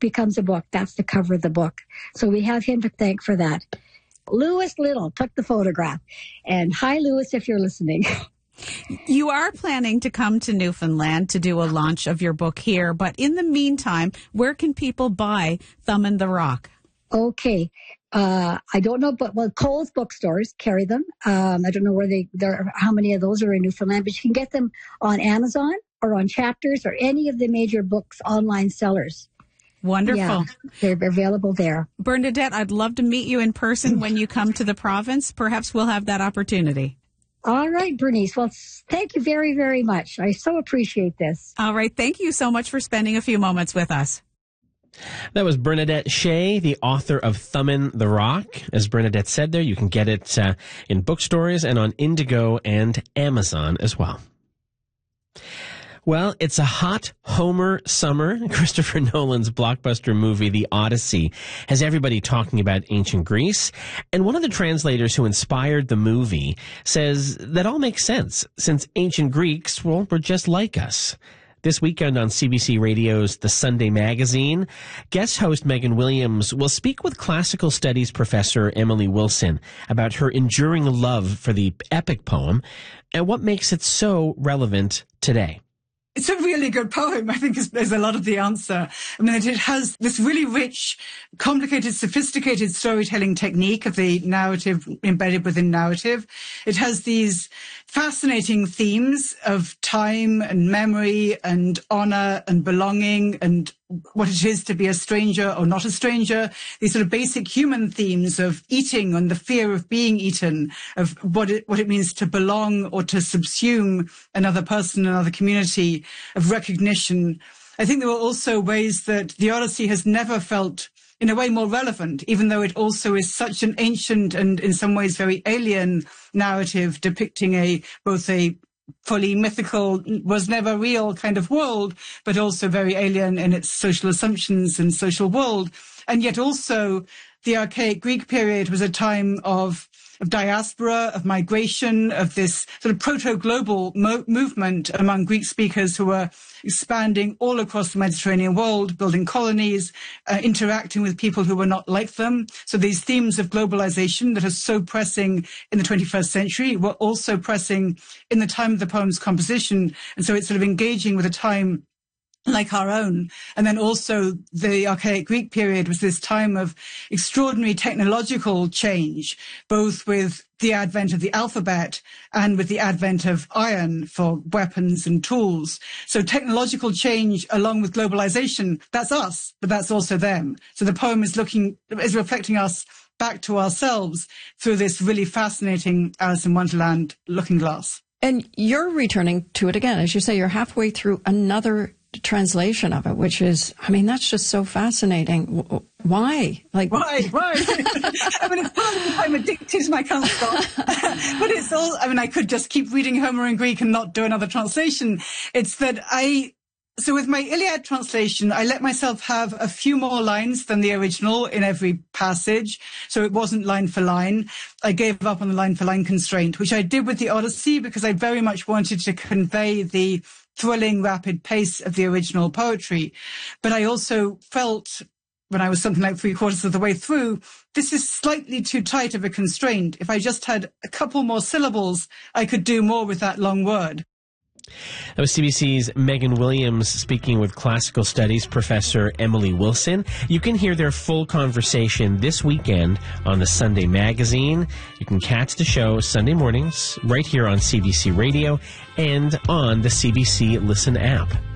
becomes a book. That's the cover of the book. So we have him to thank for that. Louis Little took the photograph. And hi, Louis, if you're listening. You are planning to come to Newfoundland to do a launch of your book here. But in the meantime, where can people buy Thumb in the Rock? Okay. I don't know, but Coles bookstores carry them. I don't know how many of those are in Newfoundland, but you can get them on Amazon or on Chapters or any of the major books online sellers. Wonderful. Yeah, they're available there. Bernadette, I'd love to meet you in person when you come to the province. Perhaps we'll have that opportunity. All right, Bernice. Well, thank you very, very much. I so appreciate this. All right. Thank you so much for spending a few moments with us. That was Bernadette Shea, the author of Thumb in the Rock. As Bernadette said there, you can get it in bookstores and on Indigo and Amazon as well. Well, it's a hot Homer summer. Christopher Nolan's blockbuster movie, The Odyssey, has everybody talking about ancient Greece. And one of the translators who inspired the movie says that all makes sense, since ancient Greeks, well, were just like us. This weekend on CBC Radio's The Sunday Magazine, guest host Megan Williams will speak with classical studies professor Emily Wilson about her enduring love for the epic poem and what makes it so relevant today. It's a really good poem, I think, is a lot of the answer. I mean, it has this really rich, complicated, sophisticated storytelling technique of the narrative embedded within narrative. It has these fascinating themes of time and memory and honor and belonging and what it is to be a stranger or not a stranger, these sort of basic human themes of eating and the fear of being eaten, of what it means to belong or to subsume another person, another community, of recognition. I think there were also ways that the Odyssey has never felt in a way more relevant, even though it also is such an ancient and in some ways very alien narrative depicting both a fully mythical, was never real kind of world, but also very alien in its social assumptions and social world. And yet also the archaic Greek period was a time of diaspora, of migration, of this sort of proto-global movement among Greek speakers who were expanding all across the Mediterranean world, building colonies, interacting with people who were not like them. So these themes of globalization that are so pressing in the 21st century were also pressing in the time of the poem's composition. And so it's sort of engaging with a time like our own. And then also the archaic Greek period was this time of extraordinary technological change, both with the advent of the alphabet and with the advent of iron for weapons and tools. So technological change along with globalization, that's us, but that's also them. So the poem is reflecting us back to ourselves through this really fascinating Alice in Wonderland looking glass. And you're returning to it again. As you say, you're halfway through another translation of it, which is, I mean, that's just so fascinating. Why? Why? I mean, it's part of I'm addicted and I can't stop. But it's all, I mean, I could just keep reading Homer in Greek and not do another translation. It's that so with my Iliad translation, I let myself have a few more lines than the original in every passage. So it wasn't line for line. I gave up on the line for line constraint, which I did with the Odyssey because I very much wanted to convey the thrilling, rapid pace of the original poetry. But I also felt, when I was something like 3/4 of the way through, this is slightly too tight of a constraint. If I just had a couple more syllables, I could do more with that long word. That was CBC's Megan Williams speaking with classical studies professor Emily Wilson. You can hear their full conversation this weekend on the Sunday Magazine. You can catch the show Sunday mornings right here on CBC Radio and on the CBC Listen app.